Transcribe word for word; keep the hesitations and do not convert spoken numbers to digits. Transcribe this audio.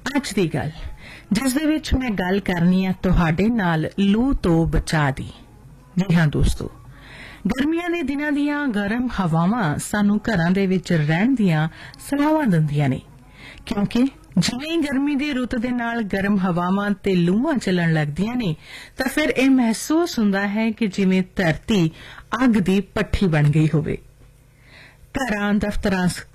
ਅੱਜ ਦੀ ਗੱਲ ਜਿਸ ਦੇ ਵਿੱਚ ਮੈਂ ਗੱਲ ਕਰਨੀ ਆ ਤੁਹਾਡੇ ਨਾਲ ਲੂ ਤੋਂ ਬਚਾ ਦੀ। ਜੀ ਹਾਂ ਦੋਸਤੋ, ਗਰਮੀਆਂ ਦੇ ਦਿਨਾਂ ਦੀਆਂ ਗਰਮ ਹਵਾਵਾਂ ਸਾਨੂੰ ਘਰਾਂ ਦੇ ਵਿੱਚ ਰਹਿਣ ਦੀਆਂ ਸਲਾਹਾਂ ਦਿੰਦੀਆਂ ਨੇ, ਕਿਉਂਕਿ ਜਿਵੇਂ ਹੀ ਗਰਮੀ ਦੀ ਰੁੱਤ ਦੇ ਨਾਲ ਗਰਮ ਹਵਾਵਾਂ ਤੇ ਲੂਆਂ ਚੱਲਣ ਲੱਗਦੀਆਂ ਨੇ ਤਾਂ ਫਿਰ ਇਹ ਮਹਿਸੂਸ ਹੁੰਦਾ ਹੈ ਕਿ ਜਿਵੇਂ ਧਰਤੀ ਅੱਗ ਦੀ ਭੱਠੀ ਬਣ ਗਈ ਹੋਵੇ। ਘਰਾਂ, ਦਫ਼ਤਰਾਂ,